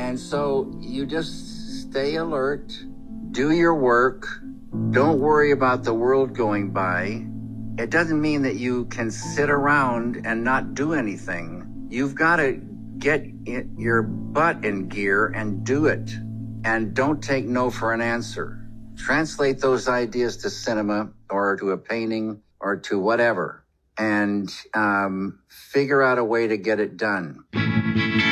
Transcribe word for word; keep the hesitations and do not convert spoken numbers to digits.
And so you just stay alert, do your work, don't worry about the world going by. It doesn't mean that you can sit around and not do anything. You've got to get your butt in gear and do it. And don't take no for an answer. Translate those ideas to cinema or to a painting or to whatever, and um, figure out a way to get it done.